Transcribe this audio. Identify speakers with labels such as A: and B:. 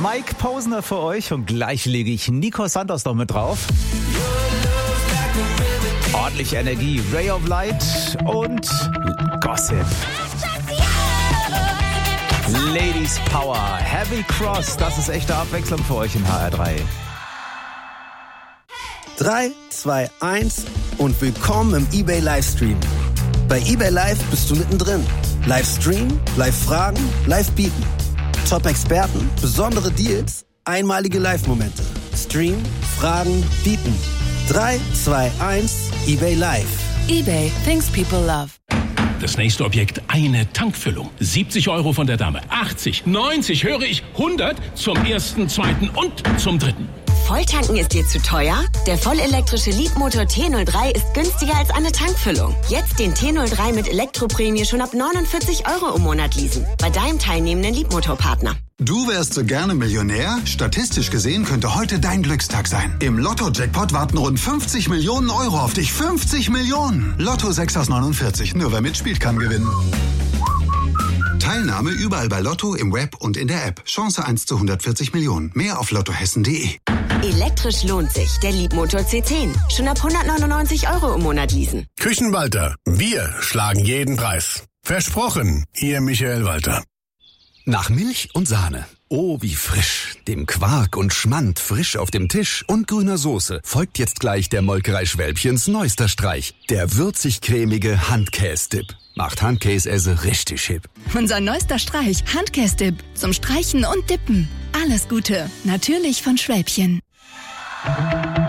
A: Mike Posner für euch und gleich lege ich Nico Santos noch mit drauf. Ordentlich Energie, Ray of Light und Gossip. Ladies Power, Heavy Cross, das ist echte Abwechslung für euch in HR3.
B: 3, 2, 1 und willkommen im eBay Livestream. Bei eBay Live bist du mittendrin. Livestream, Live-Fragen, Live-Bieten. Top-Experten, besondere Deals, einmalige Live-Momente. Stream, Fragen, Bieten. 3, 2, 1, eBay Live.
C: eBay, things people love.
D: Das nächste Objekt, eine Tankfüllung. 70 € von der Dame, 80, 90, höre ich, 100 zum ersten, zweiten und zum dritten.
E: Volltanken ist dir zu teuer? Der vollelektrische Leapmotor T03 ist günstiger als eine Tankfüllung. Jetzt den T03 mit Elektroprämie schon ab 49 € im Monat leasen. Bei deinem teilnehmenden Leapmotor-Partner.
F: Du wärst so gerne Millionär? Statistisch gesehen könnte heute dein Glückstag sein. Im Lotto-Jackpot warten rund 50 Millionen € auf dich. 50 Millionen! Lotto 6 aus 49. Nur wer mitspielt, kann gewinnen. Teilnahme überall bei Lotto, im Web und in der App. Chance 1 zu 140 Millionen. Mehr auf lottohessen.de.
E: Elektrisch lohnt sich. Der Leapmotor C10. Schon ab 199 € im Monat leasen.
G: Küchenwalter. Wir schlagen jeden Preis. Versprochen. Ihr Michael Walter.
H: Nach Milch und Sahne. Oh, wie frisch. Dem Quark und Schmand frisch auf dem Tisch und grüner Soße folgt jetzt gleich der Molkerei Schwälbchens neuester Streich. Der würzig-cremige Handkäse-Dip. Macht Handkäse richtig hip.
C: Unser neuester Streich, Handkäse-Dip. Zum Streichen und Dippen. Alles Gute. Natürlich von Schwälbchen.